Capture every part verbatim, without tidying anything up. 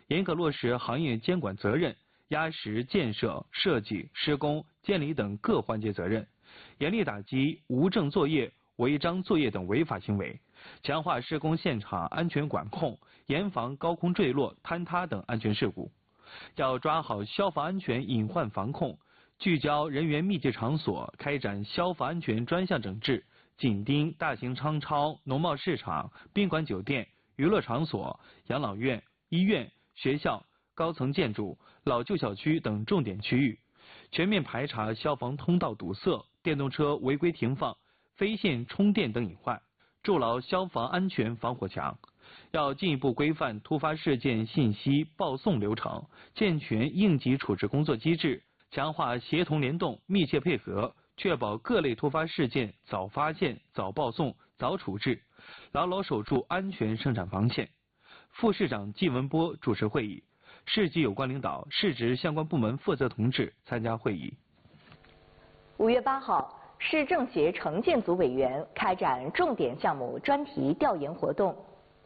严格落实行业监管责任，压实建设、设计、施工、监理等各环节责任，严厉打击无证作业、违章作业等违法行为，强化施工现场安全管控，严防高空坠落、坍塌等安全事故。要抓好消防安全隐患防控，聚焦人员密集场所，开展消防安全专项整治，紧盯大型商超、农贸市场、宾馆酒店、娱乐场所、养老院、医院、学校、高层建筑、老旧小区等重点区域，全面排查消防通道堵塞、电动车违规停放、非线充电等隐患，筑牢消防安全防火墙。要进一步规范突发事件信息报送流程，健全应急处置工作机制，强化协同联动、密切配合，确保各类突发事件早发现、早报送、早处置，牢牢守住安全生产防线。副市长季文波主持会议，市级有关领导、市直相关部门负责同志参加会议。 五月八号，市政协城建组委员开展重点项目专题调研活动。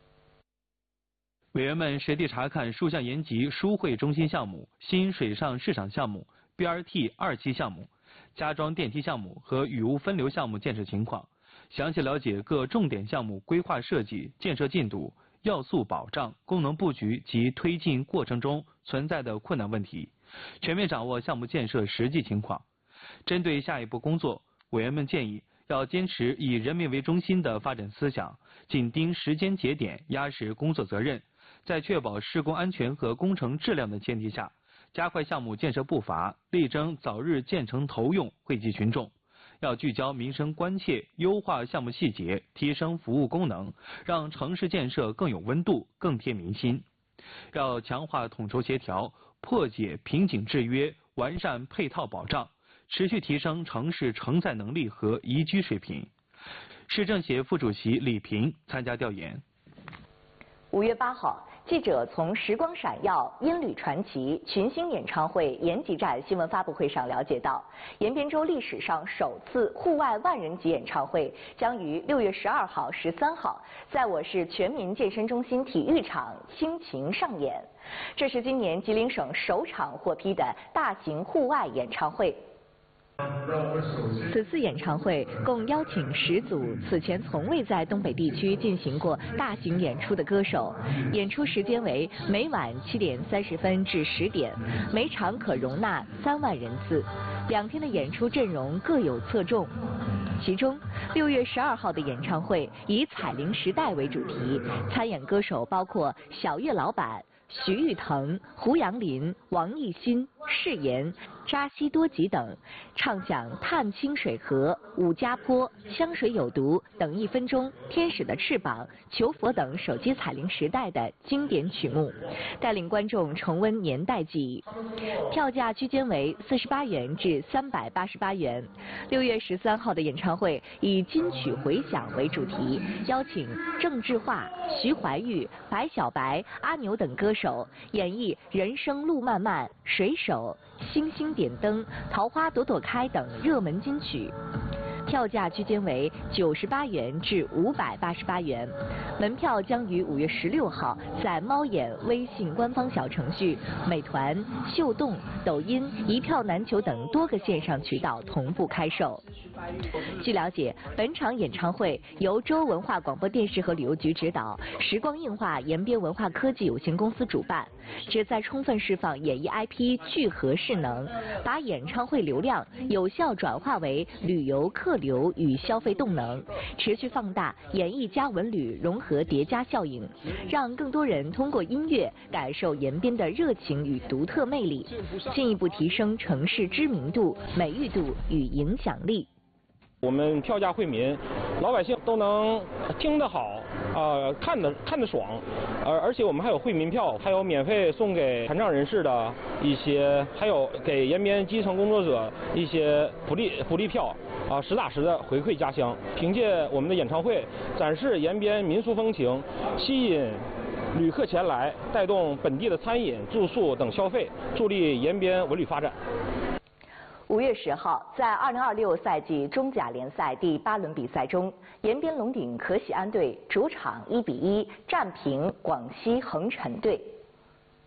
委员们实地查看书巷延吉书汇中心项目、新水上市场项目、B R T 二期项目、家装电梯项目和雨污分流项目建设情况，详细了解各重点项目规划设计、建设进度、要素保障、功能布局及推进过程中存在的困难问题，全面掌握项目建设实际情况。针对下一步工作，委员们建议要坚持以人民为中心的发展思想，紧盯时间节点，压实工作责任，在确保施工安全和工程质量的前提下，加快项目建设步伐，力争早日建成投用，惠及群众。要聚焦民生关切，优化项目细节，提升服务功能，让城市建设更有温度，更贴民心。要强化统筹协调，破解瓶颈制约，完善配套保障，持续提升城市承载能力和宜居水平。市政协副主席李平参加调研。 五月八号，记者从时光闪耀、音旅传奇群星演唱会延吉站新闻发布会上了解到，延边州历史上首次户外万人级演唱会将于六月十二号、十三号在我市全民健身中心体育场倾情上演。这是今年吉林省首场获批的大型户外演唱会。此次演唱会共邀请十组此前从未在东北地区进行过大型演出的歌手，演出时间为每晚七点三十分至十点，每场可容纳三万人次。两天的演出阵容各有侧重，其中六月十二号的演唱会以彩铃时代为主题，参演歌手包括小岳老板、徐誉滕、胡杨林、王艺兴、释言、扎西多吉等，唱响探清水河、五家坡、香水有毒、等一分钟、天使的翅膀、求佛等手机彩铃时代的经典曲目，带领观众重温年代记忆。票价区间为四十八元至三百八十八元。六月十三号的演唱会以金曲回响为主题，邀请郑智化、徐怀钰、白小白、阿牛等歌手演绎人生路漫漫、水手、星星点灯、桃花朵朵开等热门金曲。票价区间为九十八元至五百八十八元。门票将于五月十六号在猫眼微信官方小程序、美团、秀动、抖音一票难求等多个线上渠道同步开售。据了解，本场演唱会由州文化广播电视和旅游局指导，时光映画延边文化科技有限公司主办，旨在充分释放演艺 I P 聚合势能，把演唱会流量有效转化为旅游客流与消费动能，持续放大演艺加文旅融合叠加效应，让更多人通过音乐感受延边的热情与独特魅力，进一步提升城市知名度、美誉度与影响力。 我们票价惠民，老百姓都能听得好，呃，看得看得爽，而而且我们还有惠民票，还有免费送给残障人士的一些，还有给延边基层工作者一些福利福利票，啊、呃，实打实的回馈家乡。凭借我们的演唱会，展示延边民俗风情，吸引旅客前来，带动本地的餐饮、住宿等消费，助力延边文旅发展。 五月十号，在二零二六赛季中甲联赛第八轮比赛中，延边龙鼎可喜安队主场一比一战平广西恒辰队。